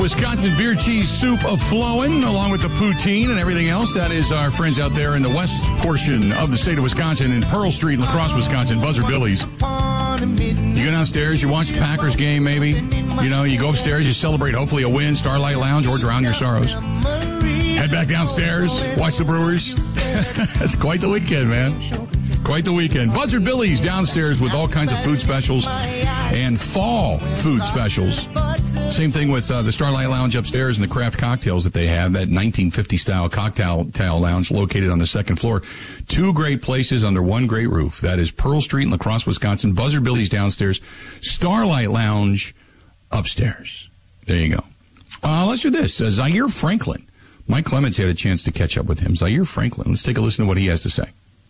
Wisconsin beer cheese soup a-flowing, along with the poutine and everything else. That is our friends out there in the west portion of the state of Wisconsin, in Pearl Street, La Crosse, Wisconsin, Buzzard Billy's. You go downstairs, you watch the Packers game, maybe. You know, you go upstairs, you celebrate, hopefully, a win, Starlight Lounge, or drown your sorrows. Head back downstairs, watch the Brewers. That's quite the weekend, man. Quite the weekend. Buzzard Billy's downstairs with all kinds of food specials and fall food specials. Same thing with the Starlight Lounge upstairs and the craft cocktails that they have, that 1950-style cocktail lounge located on the second floor. Two great places under one great roof. That is Pearl Street in La Crosse, Wisconsin. Buzzard Billy's downstairs. Starlight Lounge upstairs. There you go. Let's do this. Zaire Franklin. Mike Clemens had a chance to catch up with him. Zaire Franklin. Let's take a listen to what he has to say.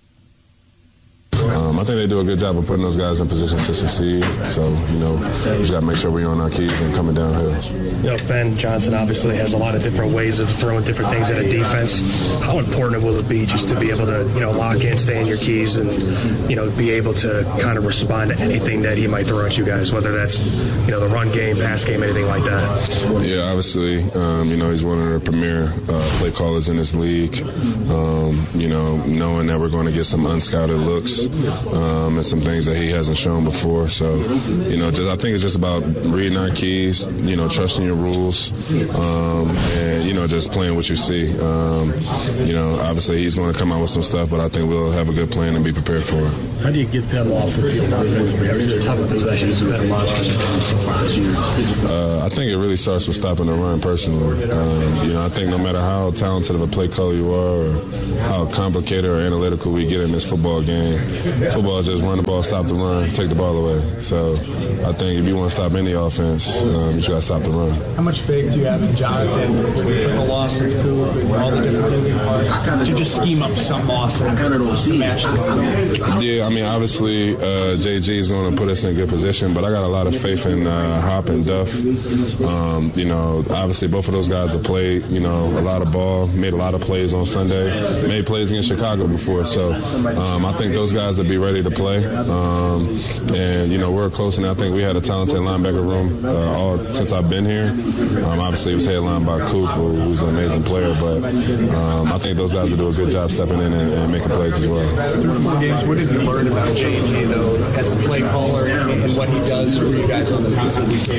I think they do a good job of putting those guys in position to succeed. So, you know, we just got to make sure we're on our keys and coming downhill. You know, Ben Johnson obviously has a lot of different ways of throwing different things at a defense. How important will it be just to be able to, you know, lock in, stay in your keys, and, you know, be able to kind of respond to anything that he might throw at you guys, whether that's, you know, the run game, pass game, anything like that? Yeah, obviously, you know, he's one of the premier play callers in this league. You know, knowing that we're going to get some unscouted looks. And some things that he hasn't shown before. So, you know, I think it's just about reading our keys, you know, trusting your rules, and, you know, just playing what you see. You know, obviously he's going to come out with some stuff, but I think we'll have a good plan and be prepared for it. How do you get them off the field offensively? Obviously, top of possessions have been a monster last year. I think it really starts with stopping the run personally. You know, I think no matter how talented of a play caller you are or how complicated or analytical we get in this football game, football is just run the ball, stop the run, take the ball away. So I think if you want to stop any offense, you just got to stop the run. How much faith do you have in Jonathan with the loss of Coop and all the different moving parts to just scheme up something awesome to match the Yeah, I mean, obviously JG is going to put us in a good position, but I got a lot of faith in Hop and Duff. You know, obviously both of those guys have played, you know, a lot of ball, made a lot of plays on Sunday, made plays against Chicago before. So I think those guys will be ready to play. And, you know, we're close, and I think we had a talented linebacker room all since I've been here. Obviously, it was headlined by Coop, who's an amazing player, but I think those guys will do a good job stepping in and making plays as well. Through 4 games, what did you learn about JG, though, as a play caller and what he does for you guys on the field?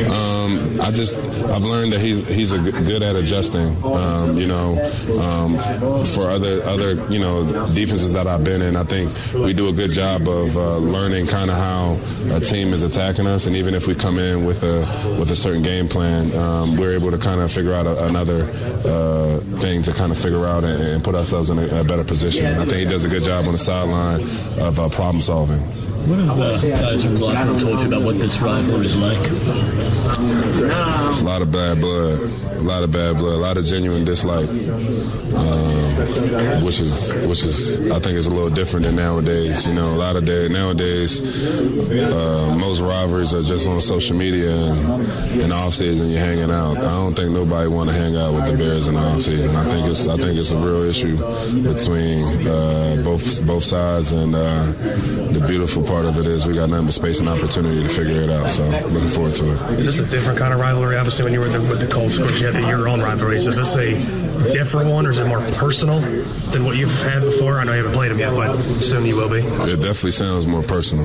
I've learned that he's good at adjusting. You know, for other you know, defenses that I've been in, I think we do a good job of learning kind of how a team is attacking us, and even if we come in with a certain game plan, we're able to kind of figure out another thing to kind of figure out and put ourselves in a better position. I think he does a good job on the sideline of problem solving. What have the guys from Gloucester told you about what this rivalry is like? It's a lot of bad blood, a lot of genuine dislike, which is I think is a little different than nowadays. You know, nowadays most rivalries are just on social media and in the off season you're hanging out. I don't think nobody want to hang out with the Bears in the off season. I think it's a real issue between both sides, and the beautiful part of it is we got nothing but space and opportunity to figure it out. So looking forward to it. Is this a different kind of rivalry? Obviously, when you were with the Colts, of course, you had your own rivalries. Is this a different one, or is it more personal than what you've had before? I know you haven't played them yet, but soon you will be. It definitely sounds more personal.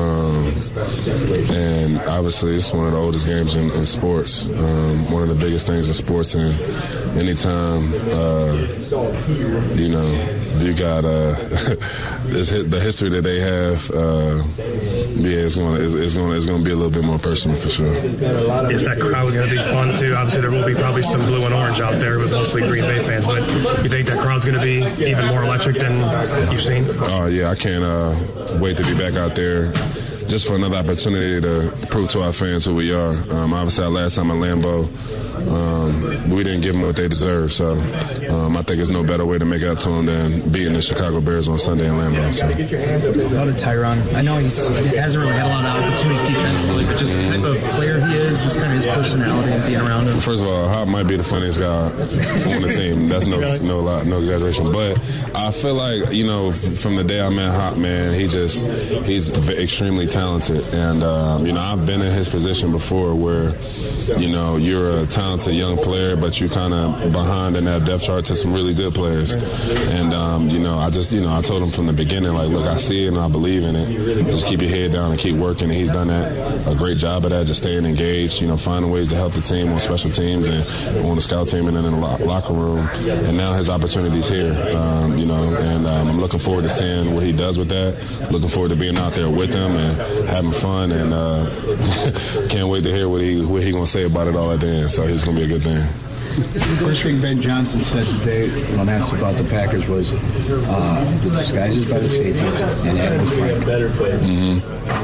And obviously, it's one of the oldest games in sports. One of the biggest things in sports, and anytime, you know, you got the history that they have. It's going to be a little bit more personal for sure. Is that crowd going to be fun too? Obviously, there will be probably some blue and orange out there, but mostly Green Bay fans. But you think that crowd's going to be even more electric than you've seen? Yeah, I can't wait to be back out there, just for another opportunity to prove to our fans who we are. Obviously, our last time at Lambeau, we didn't give them what they deserve. So I think there's no better way to make it up to them than beating the Chicago Bears on Sunday in Lambeau. So. How about Tyron? I know he hasn't really had a lot of opportunities defensively, but just the type of player he is, just kind of his personality and being around him. First of all, Hop might be the funniest guy on the team. That's no exaggeration. But I feel like, you know, from the day I met Hop, man, he's extremely talented. And, you know, I've been in his position before where, you know, you're a talented talented young player, but you kind of behind in that depth chart to some really good players. And, I told him from the beginning, like, look, I see it and I believe in it. Just keep your head down and keep working. And he's done that, a great job of that, just staying engaged, finding ways to help the team on special teams and on the scout team and then in the locker room. And now his opportunity's here, and I'm looking forward to seeing what he does with that. Looking forward to being out there with him and having fun, and can't wait to hear what he going to say about it all at the end. So it's going to be a good thing. The first thing Ben Johnson said today when asked about the Packers was the disguises by the safeties and that was Frank.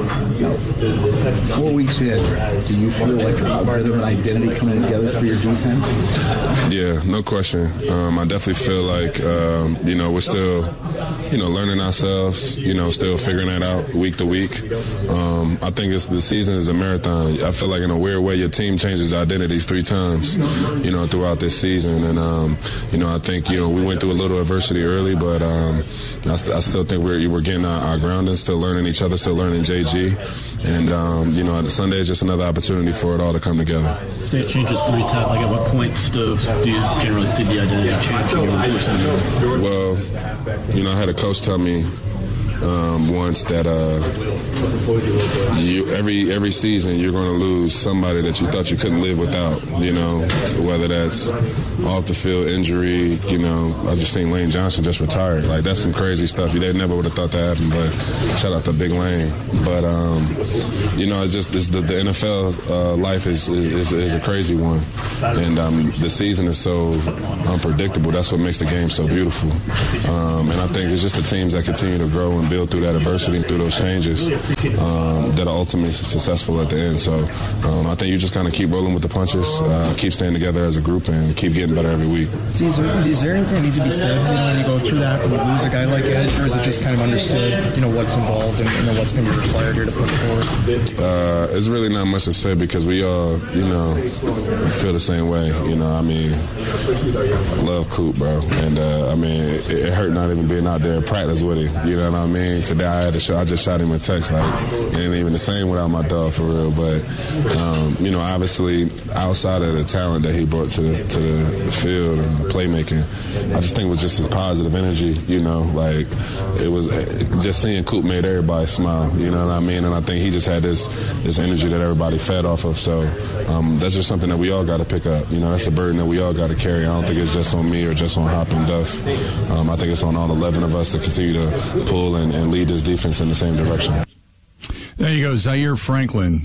4 weeks in, do you feel like a bit of an identity coming together for your defense? Yeah, no question. I definitely feel like, we're still, learning ourselves, still figuring that out week to week. I think the season is a marathon. I feel like in a weird way your team changes identities 3 times, throughout this season. And, I think, we went through a little adversity early, but I still think we're getting our grounding, still learning each other, still learning JG. And, Sunday is just another opportunity for it all to come together. Say it changes 3 times. Like, at what point do you generally see the identity change? Well, I had a coach tell me once that every season you're going to lose somebody that you thought you couldn't live without, so whether that's off the field injury, I just seen Lane Johnson just retired. Like, that's some crazy stuff. They never would have thought that happened, but shout out to Big Lane. But, it's the NFL life is a crazy one. And the season is so unpredictable. That's what makes the game so beautiful. And I think it's just the teams that continue to grow and build through that adversity, through those changes, that are ultimately successful at the end. So I think you just kind of keep rolling with the punches, keep staying together as a group, and keep getting better every week. See, is there anything that needs to be said when you go through that, when you lose a guy like Edge, or is it just kind of understood, what's involved and what's going to be required here to put forward? It's really not much to say because we all, feel the same way. I love Coop, bro. And, it hurt not even being out there at practice with him. You know what I mean? Today I just shot him a text, like, it ain't even the same without my dog for real. But, obviously outside of the talent that he brought to the field and playmaking, I just think it was just his positive energy, like it was just seeing Coop made everybody smile, you know what I mean? And I think he just had this energy that everybody fed off of. So that's just something that we all got to pick up. That's a burden that we all got to carry. I don't think it's just on me or just on Hop and Duff. I think it's on all 11 of us to continue to pull and lead this defense in the same direction. There you go, Zaire Franklin.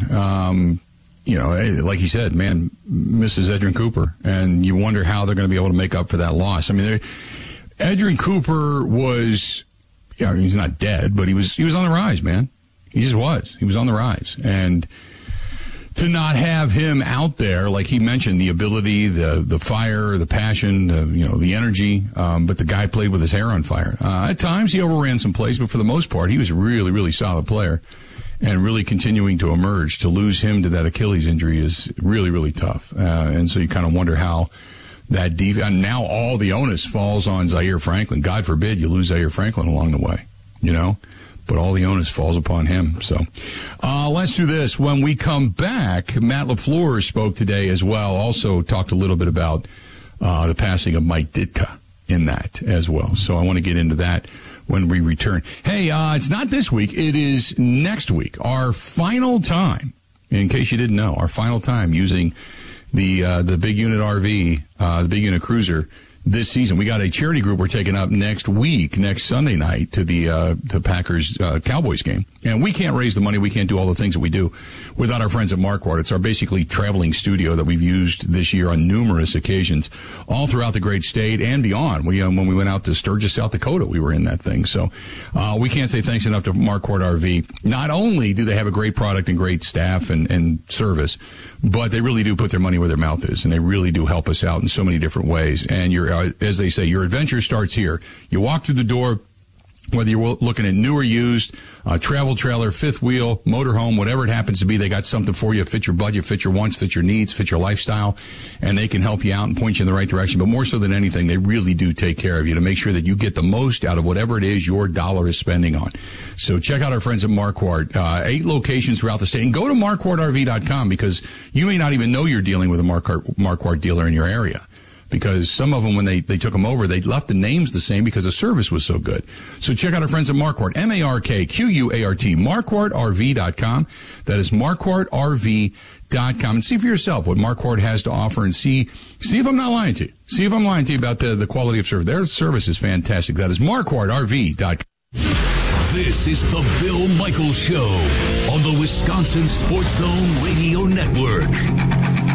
Like you said, man, misses Edgerrin Cooper, and you wonder how they're going to be able to make up for that loss. I mean, Edgerrin Cooper was, he's not dead, but he was on the rise, man. He just was. He was on the rise, and to not have him out there, like he mentioned, the ability, the fire, the passion, the energy, but the guy played with his hair on fire. At times he overran some plays, but for the most part, he was a really, really solid player and really continuing to emerge. To lose him to that Achilles injury is really, really tough. And so you kind of wonder how that and now all the onus falls on Zaire Franklin. God forbid you lose Zaire Franklin along the way, but all the onus falls upon him. So let's do this. When we come back, Matt LaFleur spoke today as well, also talked a little bit about the passing of Mike Ditka in that as well. So I want to get into that when we return. Hey, it's not this week. It is next week. Our final time, in case you didn't know, our final time using the big unit RV, the big unit cruiser this season. We got a charity group we're taking up next Sunday night to the Packers Cowboys game. And we can't raise the money. We can't do all the things that we do without our friends at Marquardt. It's our basically traveling studio that we've used this year on numerous occasions all throughout the great state and beyond. When we went out to Sturgis, South Dakota, we were in that thing. So we can't say thanks enough to Marquardt RV. Not only do they have a great product and great staff and service, but they really do put their money where their mouth is, and they really do help us out in so many different ways. And as they say, your adventure starts here. You walk through the door, Whether you're looking at new or used, travel trailer, fifth wheel, motorhome, whatever it happens to be, they got something for you, fit your budget, fit your wants, fit your needs, fit your lifestyle, and they can help you out and point you in the right direction. But more so than anything, they really do take care of you to make sure that you get the most out of whatever it is your dollar is spending on. So check out our friends at Marquardt, 8 locations throughout the state, and go to marquardtrv.com, because you may not even know you're dealing with a Marquardt dealer in your area. Because some of them, when they took them over, they left the names the same because the service was so good. So check out our friends at Marquardt, MarkQuart, marquardtrv.com. That is marquardtrv.com. And see for yourself what Marquardt has to offer, and see if I'm not lying to you. See if I'm lying to you about the quality of service. Their service is fantastic. That is marquardtrv.com. This is the Bill Michaels Show on the Wisconsin Sports Zone Radio Network.